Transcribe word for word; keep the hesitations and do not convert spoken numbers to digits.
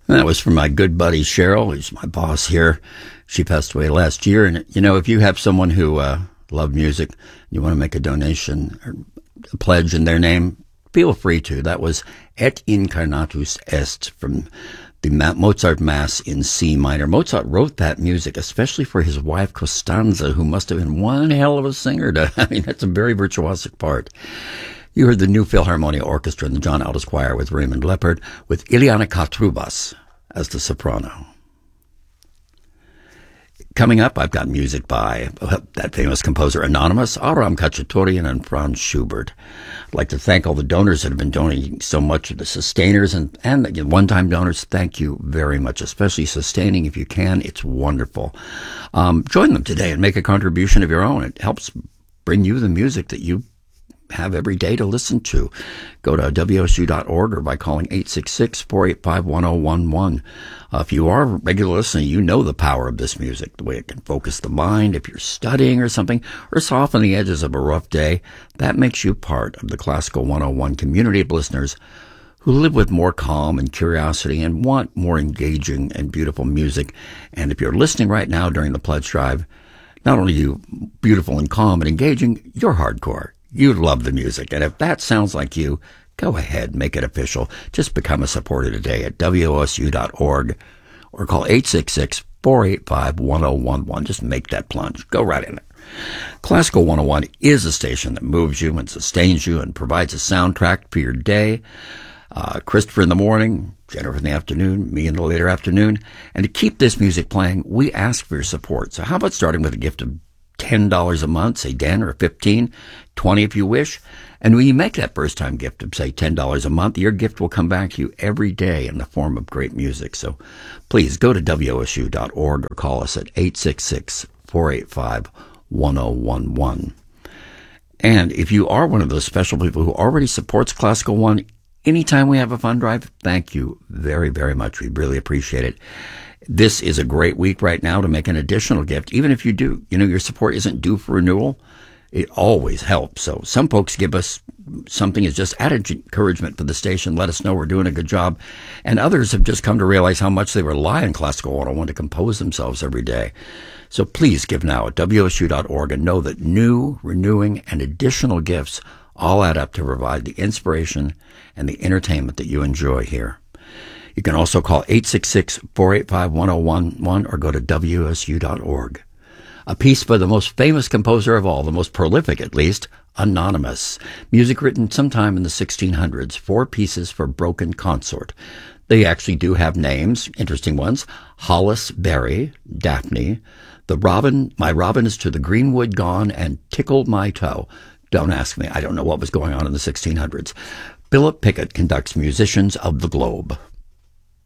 That was from my good buddy Cheryl, who's my boss here. She passed away last year. And, you know, if you have someone who uh, loves music, you want to make a donation or a pledge in their name, feel free to. That was Et Incarnatus Est from the Mozart Mass in C minor. Mozart wrote that music especially for his wife Costanza, who must have been one hell of a singer. To, I mean, that's a very virtuosic part. You heard the New Philharmonia Orchestra and the John Aldous Choir with Raymond Leppard, with Ileana Katrubas as the soprano. Coming up, I've got music by uh, that famous composer Anonymous, Aram Khachaturian, and Franz Schubert. I'd like to thank all the donors that have been donating so much, the sustainers and, and again, one-time donors. Thank you very much, especially sustaining if you can. It's wonderful. Um, join them today and make a contribution of your own. It helps bring you the music that you have every day to listen to. Go to W S U dot org or by calling eight six six, four eight five, one zero one one. Uh, if you are a regular listener, you know the power of this music, the way it can focus the mind if you're studying or something, or soften the edges of a rough day. That makes you part of the Classical one oh one community of listeners who live with more calm and curiosity and want more engaging and beautiful music. And if you're listening right now during the pledge drive, not only are you beautiful and calm and engaging, you're hardcore. You love the music, and if that sounds like you, go ahead, make it official. Just become a supporter today at W S U dot org or call eight six six, four eight five, one zero one one. Just make that plunge. Go right in there. Classical one oh one is a station that moves you and sustains you and provides a soundtrack for your day. Uh, Christopher in the morning, Jennifer in the afternoon, me in the later afternoon. And to keep this music playing, we ask for your support. So how about starting with a gift of ten dollars a month, say ten or fifteen, twenty if you wish. And when you make that first-time gift of, say, ten dollars a month, your gift will come back to you every day in the form of great music. So please go to W S U dot org or call us at eight six six, four eight five, one zero one one. And if you are one of those special people who already supports Classical One, anytime we have a fund drive, thank you very, very much. We really appreciate it. This is a great week right now to make an additional gift, even if you do. You know, your support isn't due for renewal. It always helps. So some folks give us something as just added encouragement for the station, let us know we're doing a good job. And others have just come to realize how much they rely on Classical one oh one to compose themselves every day. So please give now at W S U dot org and know that new, renewing, and additional gifts all add up to provide the inspiration and the entertainment that you enjoy here. You can also call eight six six, four eight five, one zero one one or go to W S U dot org. A piece by the most famous composer of all, the most prolific at least, Anonymous. Music written sometime in the sixteen hundreds, four pieces for broken consort. They actually do have names, interesting ones. Hollis Berry, Daphne, the Robin, My Robin is to the Greenwood Gone, and Tickle My Toe. Don't ask me, I don't know what was going on in the sixteen hundreds. Philip Pickett conducts Musicians of the Globe.